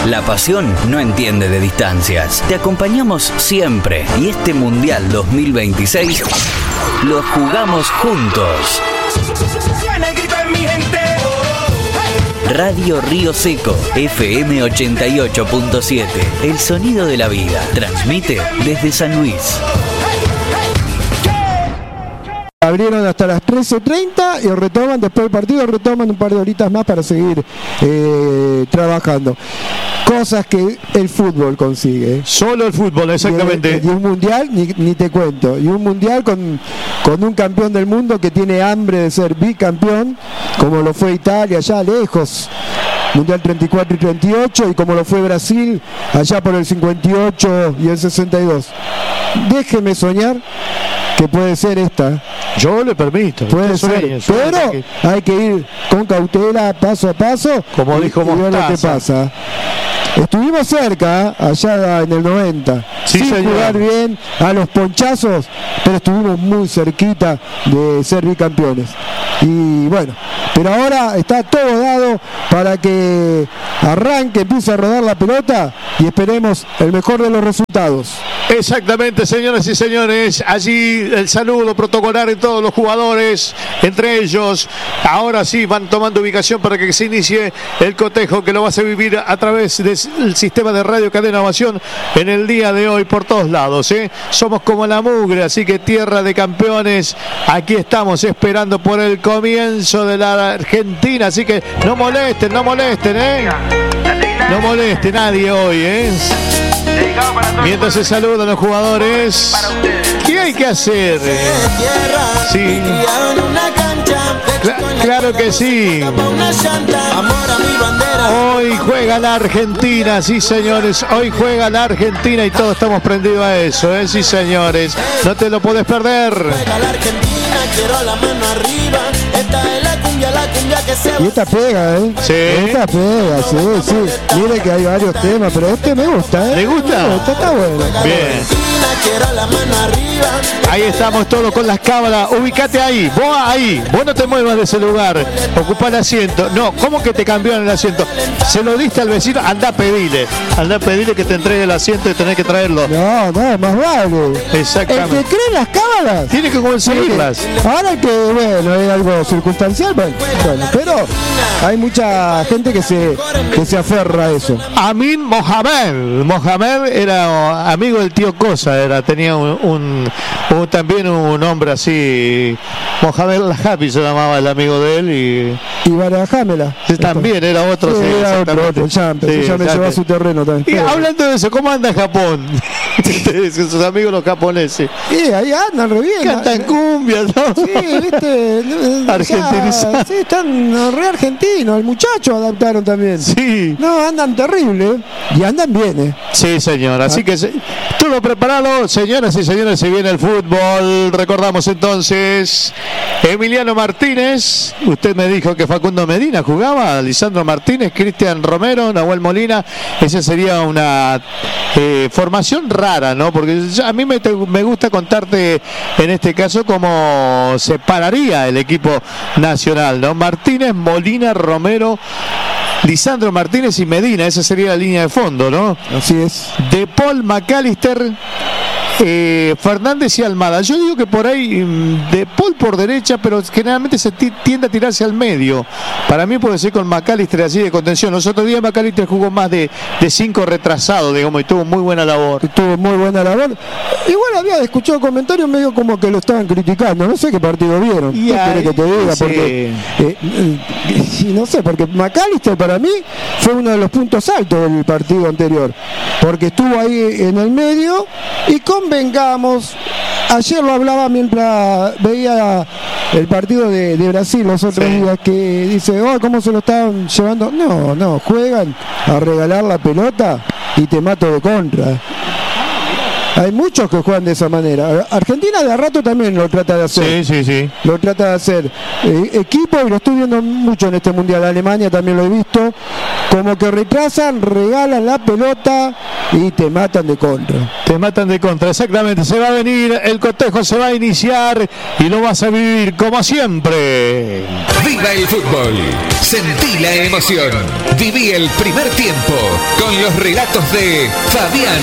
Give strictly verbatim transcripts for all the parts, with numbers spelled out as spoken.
La pasión no entiende de distancias. Te acompañamos siempre y este Mundial dos mil veintiséis lo jugamos juntos. Radio Río Seco, F M ochenta y ocho punto siete. El sonido de la vida. Transmite desde San Luis. Abrieron hasta las trece treinta y retoman, después del partido retoman un par de horitas más para seguir eh, trabajando. Cosas que el fútbol consigue. Solo el fútbol, exactamente. Y, y un mundial, ni, ni te cuento. Y un mundial con, con un campeón del mundo que tiene hambre de ser bicampeón, como lo fue Italia, allá lejos. Mundial treinta y cuatro y treinta y ocho, y como lo fue Brasil, allá por el cincuenta y ocho y el sesenta y dos. Déjeme soñar que puede ser esta. Yo le permito. Puede ser, pero hay que ir con cautela, paso a paso. Como dijo Mostaza. Y ver lo que pasa. Estuvimos cerca, allá en el noventa, sí, sin señor. jugar bien a los ponchazos, pero estuvimos muy cerquita de ser bicampeones. Y bueno, pero ahora está todo dado para que arranque, empiece a rodar la pelota y esperemos el mejor de los resultados. Exactamente, señoras y señores, allí el saludo protocolar en todos los jugadores, entre ellos, ahora sí van tomando ubicación para que se inicie el cotejo que lo vas a vivir a través del sistema de Radio Cadena Ovación en el día de hoy por todos lados, ¿eh? Somos como la mugre, así que tierra de campeones, aquí estamos esperando por el comienzo de la Argentina, así que no molesten, no molesten, ¿eh? No moleste nadie hoy, ¿eh? Mientras se saludan los jugadores, ¿qué hay que hacer? Sí. Cla- claro que sí. Hoy juega la Argentina, sí señores, hoy juega la Argentina y todos estamos prendidos a eso, ¿eh? Sí señores, no te lo podés perder. Quiero la mano arriba, esta es la cumbia, la cumbia que se... Y esta pega, ¿eh? Sí. Esta pega, sí, sí. Mire que hay varios temas, pero este me gusta, ¿eh? ¿Le gusta? Me gusta, está bueno. Bien. Quiero la mano arriba. Ahí estamos todos con las cámaras. Ubicate ahí, vos ahí, vos no te muevas de ese lugar. Ocupá el asiento. No, ¿cómo que te cambiaron el asiento? Se lo diste al vecino, anda a pedirle. Anda a pedirle que te entregue el asiento y tenés que traerlo. No, no, más vale. Exactamente. El que cree las cámaras Tiene que conseguirlas. Ahora que, bueno, es algo circunstancial, bueno, bueno, pero hay mucha gente que se, que se aferra a eso. Amin Mohamed. Mohamed era amigo del tío Cosa, era, tenía un, un, un también un nombre así. Mohamed Lahabi se llamaba el amigo de él y. Y Barajámela. También era otro, sí, sí, era otro, otro, ya, sí, ya me llevó a su terreno también. Y hablando de eso, ¿cómo anda Japón? Sus amigos los japoneses. Sí, ahí andan re bien. Cantan cumbias, ¿no? Sí, viste. Argentinizados. Sí, están re argentinos. El muchacho adaptaron también. Sí. No, andan terrible. Y andan bien, ¿eh? Sí, señor. Así que se, todo preparado, señoras y señores, se viene el fútbol. Recordamos entonces, Emiliano Martínez. Usted me dijo que Facundo Medina jugaba, Lisandro Martínez, Cristian Romero, Nahuel Molina. Esa sería una eh, formación rara, ¿no? Porque a mí me, me gusta contarte en este caso cómo se pararía el equipo nacional, ¿no? Martínez, Molina, Romero, Lisandro Martínez y Medina, esa sería la línea de fondo, ¿no? Así es. De Paul, McAllister, eh, Fernández y Almada. Yo digo que por ahí De Paul por derecha, pero generalmente se tiende a tirarse al medio. Para mí puede ser con McAllister así de contención. Los otros días McAllister jugó más de, de cinco retrasado, digamos, y tuvo muy buena labor. Tuvo muy buena labor. Igual había escuchado comentarios medio como que lo estaban criticando. No sé qué partido vieron. Y ¿Qué querés que te diga? sí. Porque eh, eh, no sé, porque McAllister para mí fue uno de los puntos altos del partido anterior. Porque estuvo ahí en el medio y convengamos, ayer lo hablaba mientras veía el partido de, de Brasil los otros sí. días, que dice, oh, ¿cómo se lo estaban llevando? No, no, juegan a regalar la pelota y te mato de contra. Hay muchos que juegan de esa manera. Argentina de a rato también lo trata de hacer. Sí, sí, sí. Lo trata de hacer. Eh, equipo, y lo estoy viendo mucho en este mundial. Alemania también lo he visto. Como que retrasan, regalan la pelota y te matan de contra. Te matan de contra, exactamente. Se va a venir, el cotejo se va a iniciar y lo vas a vivir como siempre. ¡Viva el fútbol! Sentí la emoción. Viví el primer tiempo con los relatos de Fabián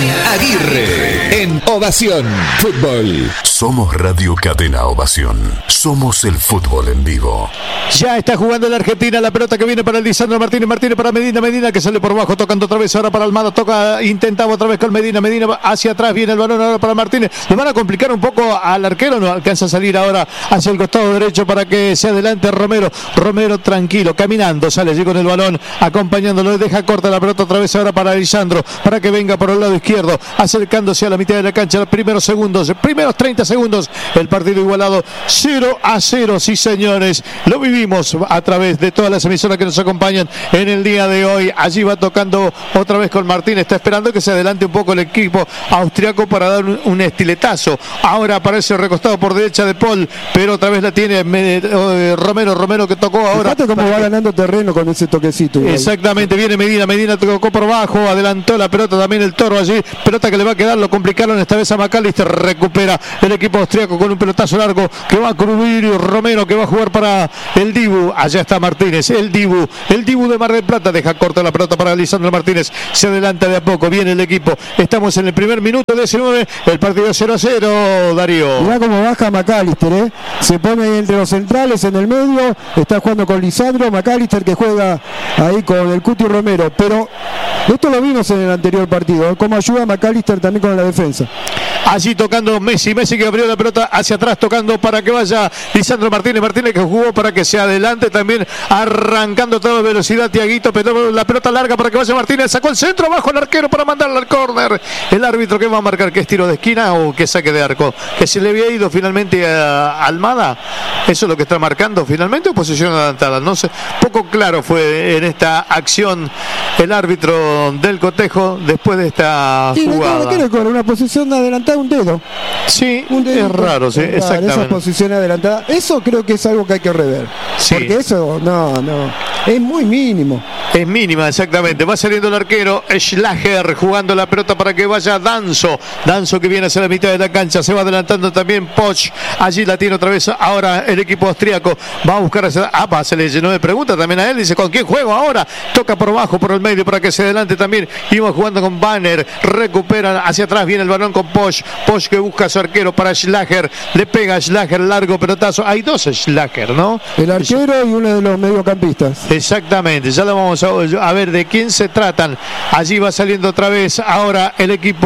Aguirre en Ovación Fútbol. Somos Radio Cadena Ovación. Somos el fútbol en vivo. Ya está jugando la Argentina, la pelota que viene para el Lisandro Martínez, Martínez para Medina, Medina que sale por bajo, tocando otra vez ahora para Almada, toca, intentaba otra vez con Medina, Medina hacia atrás, viene el balón ahora para Martínez, le van a complicar un poco al arquero, no alcanza a salir ahora hacia el costado derecho para que se adelante Romero, Romero tranquilo, caminando, sale allí con el balón, acompañándolo, deja corta la pelota otra vez ahora para Lisandro, para que venga por el lado izquierdo, acercándose a la mitad de la cancha, los primeros segundos, primeros treinta segundos, el partido igualado cero a cero, sí señores, lo vivimos a través de todas las emisoras que nos acompañan en el día de hoy. Allí va tocando otra vez con Martínez, está esperando que se adelante un poco el equipo austriaco para dar un, un estiletazo. Ahora aparece recostado por derecha de Paul, pero otra vez la tiene eh, Romero, Romero que tocó ahora. Fíjate cómo va ganando terreno con ese toquecito. Exactamente, viene Medina, Medina tocó por bajo, adelantó la pelota también el Toro allí, pelota que le va a quedar, lo complicaron esta vez a McAllister, recupera el equipo austriaco con un pelotazo largo que va a cubrir Romero, que va a jugar para el Dibu, allá está Martínez, el Dibu, el Dibu de Mar del Plata, deja corta la pelota para Lisandro Martínez, se adelanta de a poco, viene el equipo, estamos en el primer minuto diecinueve, el partido cero a cero, Darío. Mirá cómo baja McAllister, ¿eh? Se pone ahí entre los centrales en el medio, está jugando con Lisandro, McAllister que juega ahí con el Cuti Romero, pero esto lo vimos en el anterior partido, ¿eh? Cómo ayuda a McAllister también con la defensa. Allí tocando Messi, Messi que abrió la pelota hacia atrás, tocando para que vaya Lisandro Martínez, Martínez que jugó para que se adelante también, arrancando a toda velocidad Tiaguito, pero la pelota larga para que vaya Martínez, sacó el centro, abajo el arquero para mandarla al córner, el árbitro que va a marcar, que es tiro de esquina o que saque de arco, que se le había ido finalmente a Almada, eso es lo que está marcando finalmente, o posición adelantada, no sé, poco claro fue en esta acción el árbitro del cotejo después de esta sí, jugada. Sí, con una posición adelantada, un dedo. Sí, un dedo, es raro, sí, exactamente. Esa posición adelantada, eso creo que es algo que hay que rever. Sí. Porque eso, no, no, es muy mínimo. Es mínima, exactamente. Va saliendo el arquero Schlager jugando la pelota para que vaya Danzo. Danzo que viene hacia la mitad de la cancha. Se va adelantando también Poch. Allí la tiene otra vez ahora el equipo austríaco. Va a buscar hacia... Ah, va, se le llenó de preguntas también a él. Dice, ¿con quién juego ahora? Toca por abajo, por el medio para que se adelante también. Iba jugando con Banner. Recuperan hacia atrás. Viene el balón con Poch. Poch que busca a su arquero para Schlager. Le pega a Schlager, largo pelotazo. Hay dos Schlager, ¿no? El arquero y uno de los mediocampistas. Exactamente. Ya lo vamos a ver de quién se tratan. Allí va saliendo otra vez ahora el equipo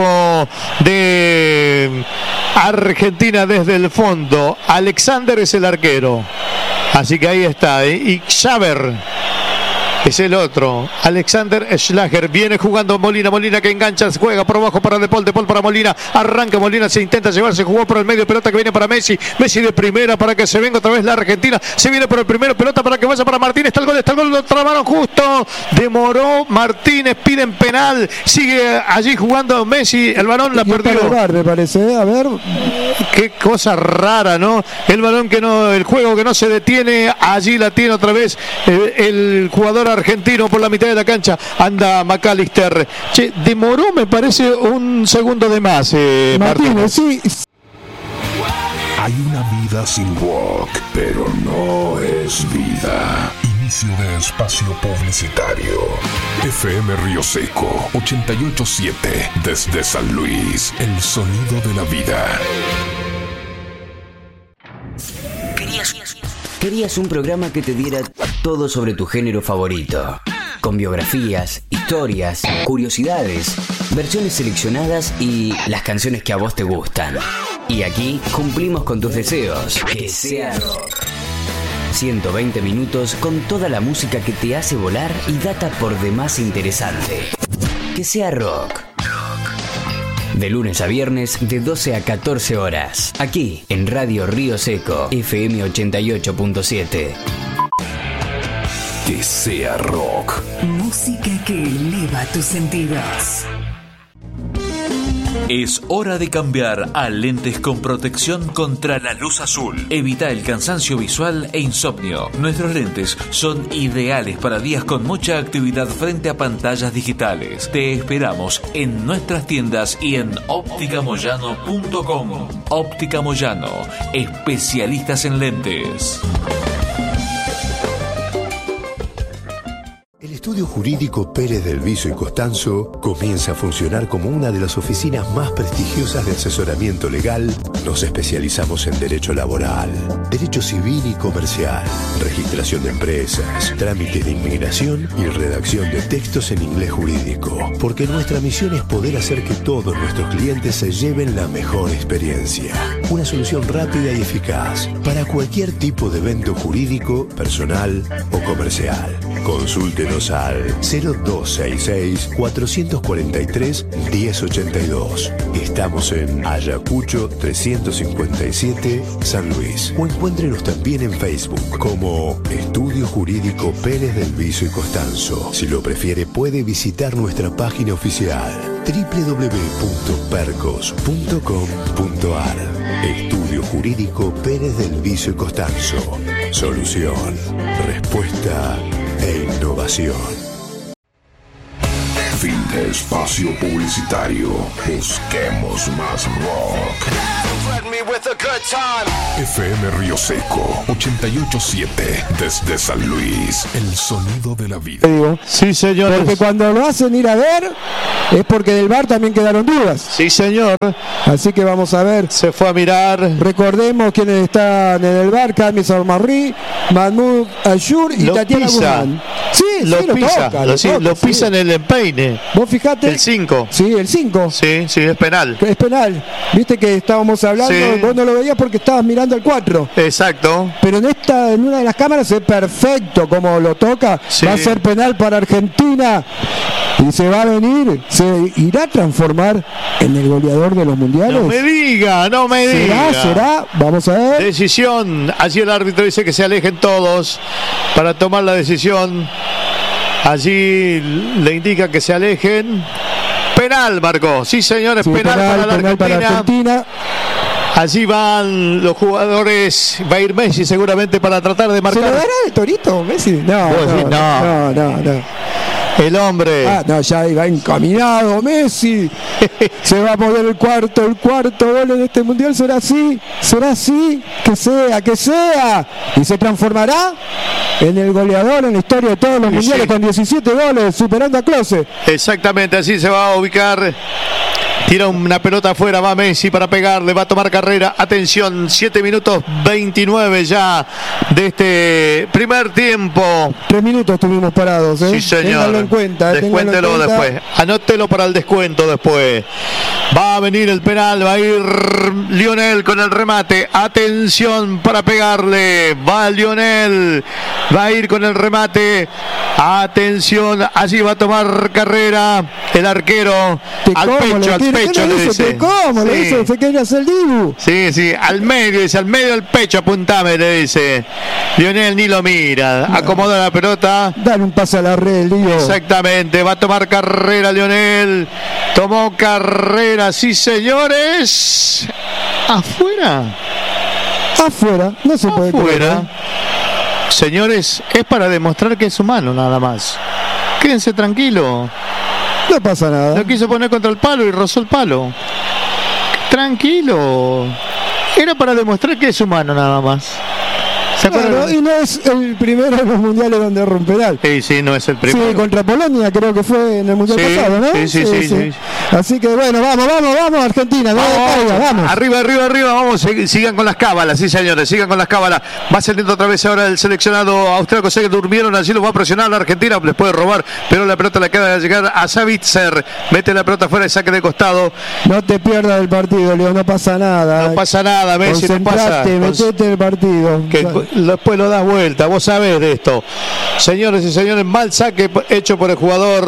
de Argentina desde el fondo. Alexander es el arquero, así que ahí está, ¿eh? Y Xaver es el otro. Alexander Schlager viene jugando Molina, Molina que engancha, juega por abajo para De Paul, De Paul para Molina, arranca Molina, se intenta llevarse, jugó por el medio, pelota que viene para Messi, Messi de primera para que se venga otra vez la Argentina, se viene por el primero, pelota para que vaya para Martínez, está el gol, está el gol, lo trabaron justo, demoró Martínez, piden penal, sigue allí jugando Messi, el balón la perdió. Bar, me parece, a ver. Qué cosa rara, ¿no? El balón que no, el juego que no se detiene, allí la tiene otra vez el, el jugador argentino por la mitad de la cancha, anda McAllister. Che, demoró me parece un segundo de más. Eh, Martínez, sí. Hay una vida sin rock, pero no es vida. Inicio de espacio publicitario. F M Río Seco ochenta y ocho punto siete desde San Luis, el sonido de la vida. Querías, querías un programa que te diera todo sobre tu género favorito, con biografías, historias, curiosidades, versiones seleccionadas y las canciones que a vos te gustan. Y aquí cumplimos con tus deseos. Que sea rock. ciento veinte minutos con toda la música que te hace volar y data por demás interesante. Que sea rock. De lunes a viernes de doce a catorce horas. Aquí en Radio Río Seco, F M ochenta y ocho punto siete. Que sea rock. Música que eleva tus sentidos. Es hora de cambiar a lentes con protección contra la luz azul. Evita el cansancio visual e insomnio. Nuestros lentes son ideales para días con mucha actividad frente a pantallas digitales. Te esperamos en nuestras tiendas y en óptica moyano punto com. Óptica Moyano, especialistas en lentes. El estudio jurídico Pérez del Viso y Costanzo comienza a funcionar como una de las oficinas más prestigiosas de asesoramiento legal. Nos especializamos en derecho laboral, derecho civil y comercial, registración de empresas, trámites de inmigración y redacción de textos en inglés jurídico. Porque nuestra misión es poder hacer que todos nuestros clientes se lleven la mejor experiencia. Una solución rápida y eficaz para cualquier tipo de evento jurídico, personal o comercial. Consúltenos al cero dos seis seis, cuatro cuatro tres, uno cero ocho dos. Estamos en Ayacucho trescientos cincuenta y siete, San Luis. O encuéntrenos también en Facebook como Estudio Jurídico Pérez del Viso y Costanzo. Si lo prefiere, puede visitar nuestra página oficial doble u doble u doble u punto percos punto com punto a r. Estudio Jurídico Pérez del Viso y Costanzo. Solución, respuesta e innovación. Fin de espacio publicitario. Busquemos más rock. F M Río Seco ochenta y ocho punto siete desde San Luis. El sonido de la vida. Sí, señor. Porque cuando lo hacen ir a ver es porque del bar también quedaron dudas. Sí, señor. Así que vamos a ver. Se fue a mirar. Recordemos quiénes están en el bar: Camis Almarri, Mahmoud Ashur y lo Tatiana pisa. Guzmán. Sí, lo sí, lo pisa, toca, lo, lo, sí, toca, lo pisa sí. en el empeine. Vos fijate. El cinco. Sí, el cinco. Sí, sí, es penal. Es penal. Viste que estábamos hablando, Sí. vos no lo veías porque estabas mirando el cuatro. Exacto. Pero en esta, en una de las cámaras es perfecto como lo toca. Sí. Va a ser penal para Argentina. Y se va a venir, se irá a transformar en el goleador de los mundiales. No me diga, no me ¿Será? diga. ¿Será? Vamos a ver. Decisión. Allí el árbitro dice que se alejen todos para tomar la decisión. Allí le indica que se alejen. Penal, marcó. Sí, señores, Sí, penal, penal, para la penal para Argentina. Argentina. Allí van los jugadores. Va a ir Messi seguramente para tratar de ¿Se lo marcar. dará el Torito, Messi? No, Vos no, decís, no, no. no, no. El hombre. Ah, no, ya va encaminado Messi. Se va a poner el cuarto, el cuarto gol en este mundial. ¿Será así? ¿Será así? Que sea, que sea. Y se transformará en el goleador en la historia de todos los Sí, mundiales sí. con diecisiete goles, superando a Klose. Exactamente, así se va a ubicar. Tira una pelota afuera, va Messi para pegarle, va a tomar carrera. Atención, siete minutos veintinueve ya de este primer tiempo. Tres minutos estuvimos parados, ¿eh? Sí, señor. Ténganlo en cuenta, ¿eh? Ténganlo en Descuéntelo cuenta. después. Anótelo para el descuento después. Va a venir el penal, va a ir Lionel con el remate. Atención para pegarle. Va Lionel. Va a ir con el remate. Atención, allí va a tomar carrera el arquero. Te Al como, pecho, le al tira, pecho ¿qué le le hizo? dice. Te como, le Sí. dice, se quiere hacer el Dibu. Sí, sí, al medio, dice, al medio del pecho, apuntame, le dice. Lionel ni lo mira, acomoda la pelota. Dale un pase a la red, Dibu. Exactamente, va a tomar carrera Lionel. Tomó carrera, sí, señores. Afuera. Afuera, no se puede creer, Afuera. ¿eh? Señores, es para demostrar que es humano nada más. Quédense tranquilos. No pasa nada. Lo quiso poner contra el palo y rozó el palo. Tranquilo. Era para demostrar que es humano nada más. ¿Se Claro, acuerdan? y no es el primero en los mundiales donde erra un penal. Sí, sí, no es el primero. Sí, contra Polonia creo que fue en el mundial Sí, pasado, ¿no? sí, sí, sí, sí. Así que bueno, vamos, vamos, vamos, Argentina, no Vamos, decaiga, vamos. Arriba, arriba, arriba, vamos, sig- sigan con las cábalas, sí señores, sigan con las cábalas. Va saliendo otra vez ahora el seleccionado austríaco, sé que durmieron, allí lo va a presionar la Argentina, les puede robar, pero la pelota le acaba de llegar a Savitzer, mete la pelota fuera y saque de costado. No te pierdas el partido, Leo, no pasa nada. No pasa nada, Messi, no pasa. Concentrate, metete el partido. Que después lo das vuelta, vos sabés de esto. Señores y señores, mal saque hecho por el jugador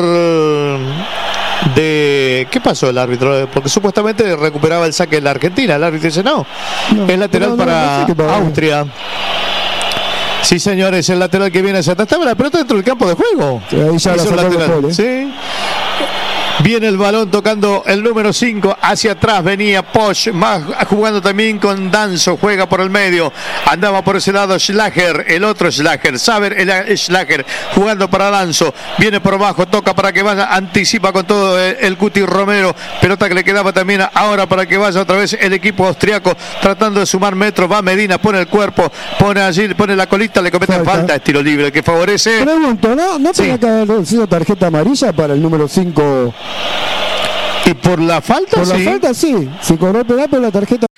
de... ¿Qué pasó el árbitro? Porque supuestamente recuperaba el saque de la Argentina. El árbitro dice no, No, es lateral no, no, para no sé qué pasó. Austria. Sí, señores, el lateral que viene hacia atrás. Estaba la pelota dentro del campo de juego. Sí, ahí ya la Hizo sacó lateral. de Pole. Sí. Viene el balón tocando el número cinco. Hacia atrás venía Posch. Más jugando también con Danzo. Juega por el medio. Andaba por ese lado Schlager. El otro Schlager. Saber el Schlager. Jugando para Danzo. Viene por abajo. Toca para que vaya. Anticipa con todo el, el Cuti Romero. Pelota que le quedaba también ahora para que vaya otra vez el equipo austriaco. Tratando de sumar metros. Va Medina. Pone el cuerpo. Pone allí. Pone la colita. Le comete falta. falta estilo libre. Que favorece. Pregunto, ¿no? ¿No tenía sí. que haber sido tarjeta amarilla para el número cinco? ¿Y por la falta? Por sí. la falta, sí. Si cobró penal, pero la tarjeta